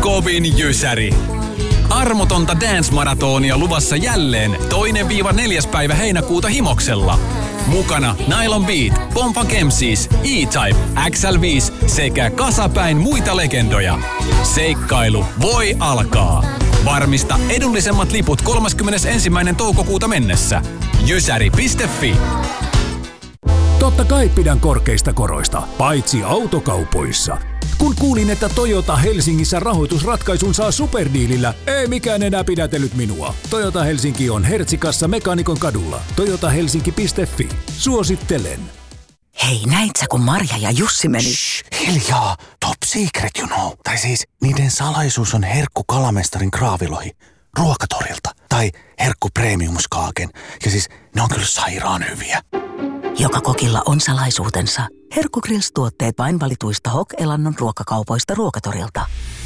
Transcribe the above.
kovin jysäri. Armotonta dance-maratonia luvassa jälleen 2-4. päivä heinäkuuta Himoksella. Mukana Nylon Beat, Pompa Kemsis, E-Type, XL5 sekä kasapäin muita legendoja. Seikkailu voi alkaa. Varmista edullisemmat liput 31. toukokuuta mennessä. Jysäri.fi. Totta kai pidän korkeista koroista, paitsi autokaupoissa. Kun kuulin, että Toyota Helsingissä rahoitusratkaisun saa superdiilillä, ei mikään enää pidätellyt minua. Toyota Helsinki on Hertsikassa Mekaanikon kadulla. toyotahelsinki.fi. Suosittelen. Hei, näit sä, kun Marja ja Jussi meni? Shh, hiljaa. Top secret, you know. Tai siis, niiden salaisuus on herkku kalamestarin kraavilohi. Ruokatorilta. Tai herkku premiumskaaken. Ja siis, ne on kyllä sairaan hyviä. Joka kokilla on salaisuutensa. Herkku Grills-tuotteet vain valituista Hok-elannon ruokakaupoista Ruokatorilta.